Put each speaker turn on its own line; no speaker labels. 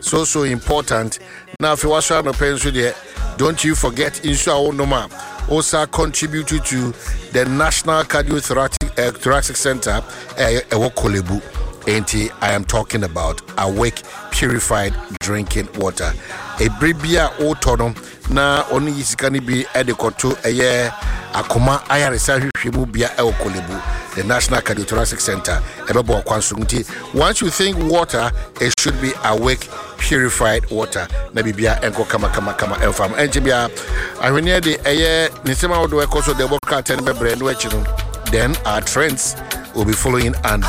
so important. Now, if you watch no pencil there, don't you forget Insua Onoma also contributed to the National Cardiothoracic Center Ewokolebu. I am talking about Awake Purified Drinking Water. A bribia otono na oni yisikani bi edekoto eye akoma ayaresa hwehwemu bia Ewokolebu, the National Cardiothoracic Center ebebo kwansunti. Once you think water, it should be Awake Purified Water. Na bibia enko kama enfam enjibia ahwenia de eye nisema wodo ekoso de boka ten bebre no echi no, then our trends will be following and